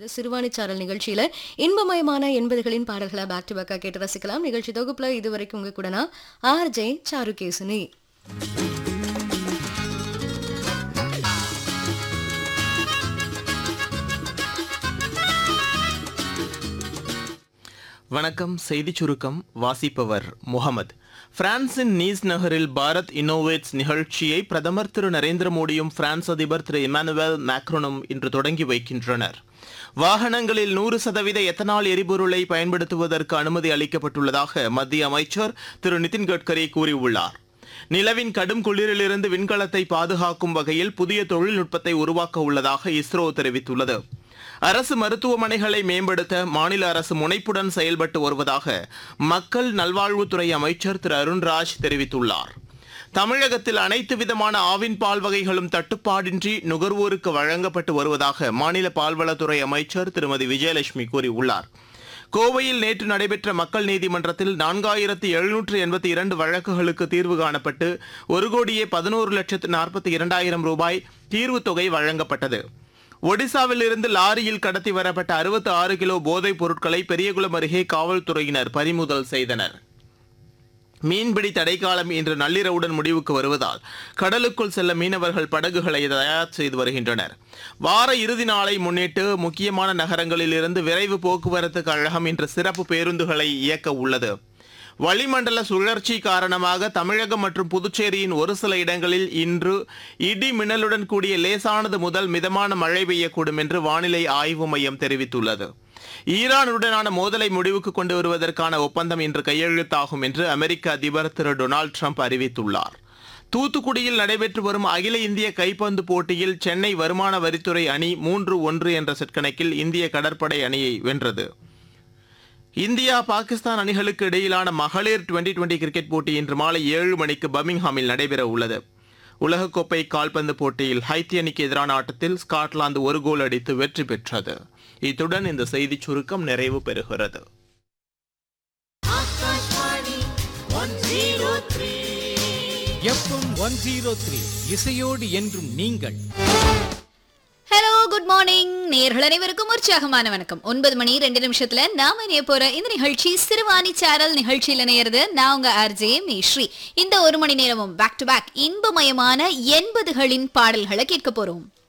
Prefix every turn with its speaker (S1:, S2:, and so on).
S1: சிறுவாணிச்சாரல் நிகழ்ச்சியில இன்பமயமான 80களின் பாடல்களை back to பேக்கா கேட்டு ரசிக்கலாம். நிகழ்ச்சி தொகுப்புல இதுவரைக்கும் உங்க கூட நான் ஆர்ஜே சாருகேசுனி.
S2: வணக்கம். செய்தி சுருக்கம் வாசிப்பவர் முகமது. பிரான்சின் நீஸ் நகரில் பாரத் இன்னோவேட்ஸ் நிகழ்ச்சியை பிரதமர் திரு நரேந்திர மோடியும் பிரான்ஸ் அதிபர் திரு இமானுவேல் மேக்ரோனும் இன்று தொடங்கி வைக்கின்றனர். வாகனங்களில் 100% எத்தனால் எரிபொருளை பயன்படுத்துவதற்கு அனுமதி அளிக்கப்பட்டுள்ளதாக மத்திய அமைச்சர் திரு நிதின் கட்கரி கூறியுள்ளார். நிலவின் கடும் குளிரிலிருந்து விண்கலத்தை பாதுகாக்கும் வகையில் புதிய தொழில்நுட்பத்தை உருவாக்க உள்ளதாக இஸ்ரோ தெரிவித்துள்ளது. அரசு மருத்துவமனைகளை மேம்படுத்த மாநில அரசு முனைப்புடன் செயல்பட்டு வருவதாக மக்கள் நல்வாழ்வுத்துறை அமைச்சர் திரு அருண்ராஜ் தெரிவித்துள்ளார். தமிழகத்தில் அனைத்து விதமான ஆவின் பால் வகைகளும் தட்டுப்பாடின்றி நுகர்வோருக்கு வழங்கப்பட்டு வருவதாக மாநில பால்வளத்துறை அமைச்சர் திருமதி விஜயலட்சுமி கூறியுள்ளார். கோவையில் நேற்று நடைபெற்ற மக்கள் நீதிமன்றத்தில் 4782 வழக்குகளுக்கு தீர்வு காணப்பட்டு 1,11,42,000 ரூபாய் தீர்வுத் தொகை வழங்கப்பட்டது. ஒடிசாவில் இருந்து லாரியில் கடத்தி வரப்பட்ட 66 கிலோ போதைப் பொருட்களை பெரியகுளம் அருகே காவல்துறையினர் பறிமுதல் செய்தனர். மீன்பிடி தடைக்காலம் இன்று நள்ளிரவுடன் முடிவுக்கு வருவதால் கடலுக்குள் செல்ல மீனவர்கள் படகுகளை தயார் செய்து வருகின்றனர். வார இறுதி நாளை முன்னிட்டு முக்கியமான நகரங்களில் இருந்து விரைவு போக்குவரத்து கழகம் இன்று சிறப்பு பேருந்துகளை இயக்க உள்ளது. வளிமண்டல சுழற்சி காரணமாக தமிழகம் மற்றும் புதுச்சேரியின் ஒரு சில இடங்களில் இன்று இடி மின்னலுடன் கூடிய லேசானது முதல் மிதமான மழை பெய்யக்கூடும் என்று வானிலை ஆய்வு மையம் தெரிவித்துள்ளது. ஈரானுடனான மோதலை முடிவுக்கு கொண்டு வருவதற்கான ஒப்பந்தம் இன்று கையெழுத்தாகும் என்று அமெரிக்க அதிபர் திரு டொனால்டு ட்ரம்ப் அறிவித்துள்ளார். தூத்துக்குடியில் நடைபெற்று வரும் அகில இந்திய கைப்பந்து போட்டியில் சென்னை வருமான வரித்துறை அணி 3-1 என்ற செட் கணக்கில் இந்திய கடற்படை அணியை வென்றது. இந்தியா பாகிஸ்தான் அணிகளுக்கு இடையிலான மகளிர் 2020 கிரிக்கெட் போட்டி இன்று மாலை 7 மணிக்கு பர்மிங்ஹாமில் நடைபெற உள்ளது. உலகக்கோப்பை கால்பந்து போட்டியில் ஹைத்தி அணிக்கு எதிரான ஆட்டத்தில் ஸ்காட்லாந்து 1 கோல் அடித்து வெற்றி பெற்றது. இத்துடன் இந்த செய்திச் சுருக்கம் நிறைவு பெறுகிறது.
S3: FM 103 இசையோடு என்றும் நீங்கள்.
S4: ஹலோ, குட் மார்னிங் நேயர்கள் அனைவருக்கும் உற்சாகமான வணக்கம். 9 மணி 2 நிமிஷத்துல நாம இணைய போற இந்த நிகழ்ச்சி சிறுவாணி சாரல் நிகழ்ச்சியில் இணையிறது நான் உங்க ஆர்ஜே மேஸ்ரீ. இந்த 1 மணி நேரமும் பேக் டு பேக் இன்பமயமான 80களின் பாடல்களை கேட்க போறோம்.